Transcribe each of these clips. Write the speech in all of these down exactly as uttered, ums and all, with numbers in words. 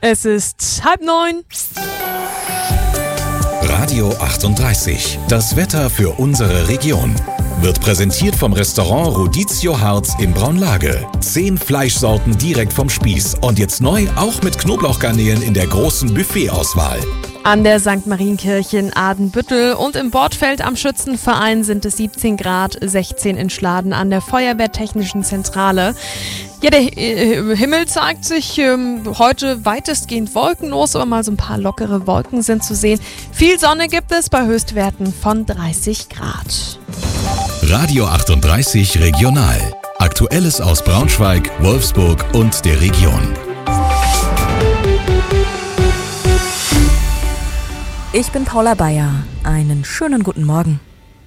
Es ist halb neun. Radio achtunddreißig. Das Wetter für unsere Region. Wird präsentiert vom Restaurant Rodizio Harz in Braunlage. Zehn Fleischsorten direkt vom Spieß. Und jetzt neu auch mit Knoblauchgarnelen in der großen Buffetauswahl. An der Sankt Marienkirche in Adenbüttel und im Bordfeld am Schützenverein sind es siebzehn Grad, sechzehn in Schladen an der Feuerwehrtechnischen Zentrale. Ja, der Himmel zeigt sich ähm, heute weitestgehend wolkenlos, aber mal so ein paar lockere Wolken sind zu sehen. Viel Sonne gibt es bei Höchstwerten von dreißig Grad. Radio achtunddreißig Regional. Aktuelles aus Braunschweig, Wolfsburg und der Region. Ich bin Paula Bayer. Einen schönen guten Morgen.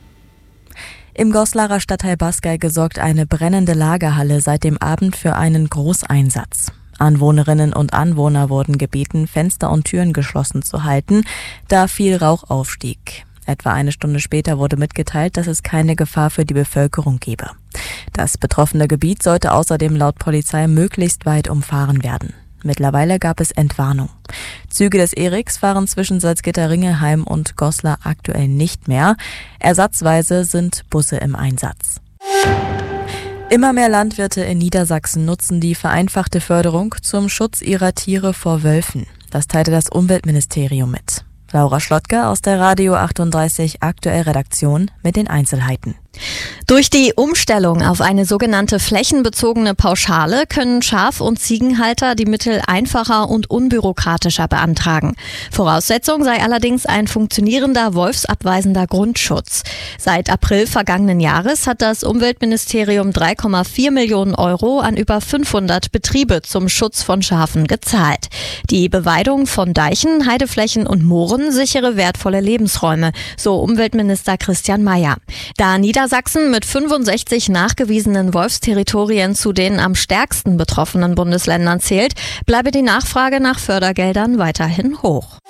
Im Goslarer Stadtteil Baskei sorgt eine brennende Lagerhalle seit dem Abend für einen Großeinsatz. Anwohnerinnen und Anwohner wurden gebeten, Fenster und Türen geschlossen zu halten, da viel Rauch aufstieg. Etwa eine Stunde später wurde mitgeteilt, dass es keine Gefahr für die Bevölkerung gebe. Das betroffene Gebiet sollte außerdem laut Polizei möglichst weit umfahren werden. Mittlerweile gab es Entwarnung. Züge des Eriks fahren zwischen Salzgitter-Ringelheim und Goslar aktuell nicht mehr. Ersatzweise sind Busse im Einsatz. Immer mehr Landwirte in Niedersachsen nutzen die vereinfachte Förderung zum Schutz ihrer Tiere vor Wölfen. Das teilte das Umweltministerium mit. Laura Schlottke aus der Radio achtunddreißig Aktuell Redaktion mit den Einzelheiten. Durch die Umstellung auf eine sogenannte flächenbezogene Pauschale können Schaf- und Ziegenhalter die Mittel einfacher und unbürokratischer beantragen. Voraussetzung sei allerdings ein funktionierender wolfsabweisender Grundschutz. Seit April vergangenen Jahres hat das Umweltministerium drei Komma vier Millionen Euro an über fünfhundert Betriebe zum Schutz von Schafen gezahlt. Die Beweidung von Deichen, Heideflächen und Mooren sichere wertvolle Lebensräume, so Umweltminister Christian Mayer. Da Niedersachsen mit fünfundsechzig nachgewiesenen Wolfsterritorien zu den am stärksten betroffenen Bundesländern zählt, bleibe die Nachfrage nach Fördergeldern weiterhin hoch.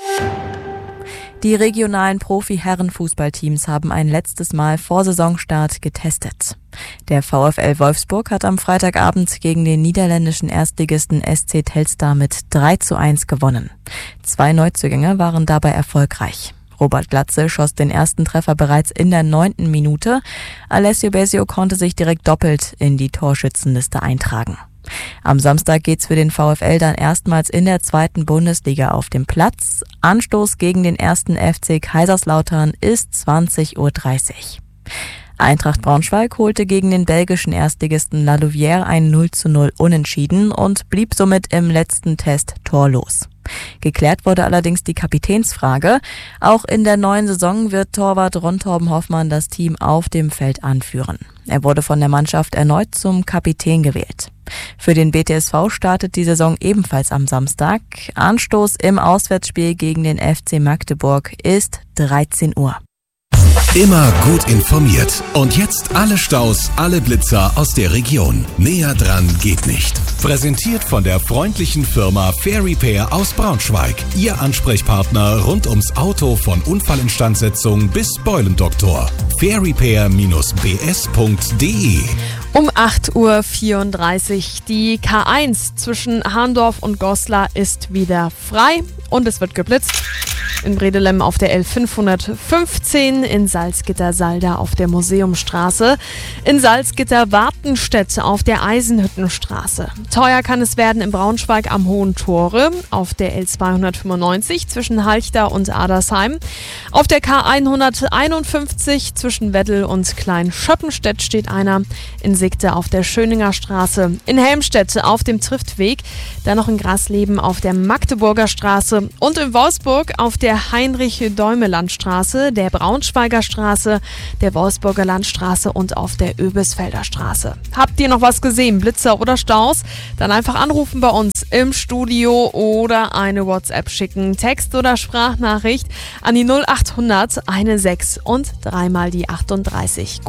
Die regionalen Profi-Herren-Fußballteams haben ein letztes Mal vor Saisonstart getestet. Der VfL Wolfsburg hat am Freitagabend gegen den niederländischen Erstligisten S C Telstar mit drei zu eins gewonnen. Zwei Neuzugänge waren dabei erfolgreich. Robert Glatze schoss den ersten Treffer bereits in der neunten Minute. Alessio Besio konnte sich direkt doppelt in die Torschützenliste eintragen. Am Samstag geht's für den VfL dann erstmals in der zweiten Bundesliga auf den Platz. Anstoß gegen den ersten F C Kaiserslautern ist zwanzig Uhr dreißig. Eintracht Braunschweig holte gegen den belgischen Erstligisten La Louvière ein null zu null Unentschieden und blieb somit im letzten Test torlos. Geklärt wurde allerdings die Kapitänsfrage. Auch in der neuen Saison wird Torwart Ron Torben Hoffmann das Team auf dem Feld anführen. Er wurde von der Mannschaft erneut zum Kapitän gewählt. Für den B T S V startet die Saison ebenfalls am Samstag. Anstoß im Auswärtsspiel gegen den F C Magdeburg ist dreizehn Uhr. Immer gut informiert. Und jetzt alle Staus, alle Blitzer aus der Region. Näher dran geht nicht. Präsentiert von der freundlichen Firma Fair Repair aus Braunschweig. Ihr Ansprechpartner rund ums Auto von Unfallinstandsetzung bis Beulendoktor. fair repair Bindestrich b s punkt d e. Um acht Uhr vierunddreißig. Die K eins zwischen Hahndorf und Goslar ist wieder frei und es wird geblitzt. In Bredelem auf der L fünfhundertfünfzehn, in Salzgitter-Salda auf der Museumstraße, in Salzgitter-Wartenstedt auf der Eisenhüttenstraße. Teuer kann es werden in Braunschweig am Hohen Tore, auf der L zweihundertfünfundneunzig zwischen Halchta und Adersheim. Auf der K hunderteinundfünfzig zwischen Weddel und Kleinschöppenstedt steht einer, in Sigte auf der Schöninger Straße, in Helmstedt auf dem Triftweg, dann noch in Grasleben auf der Magdeburger Straße und in Wolfsburg auf der Heinrich-Däume-Landstraße, der Braunschweiger Straße, der Wolfsburger Landstraße und auf der Öbisfelder Straße. Habt ihr noch was gesehen, Blitzer oder Staus? Dann einfach anrufen bei uns im Studio oder eine WhatsApp schicken, Text oder Sprachnachricht an die null acht hundert sechzehn und dreimal die achtunddreißig.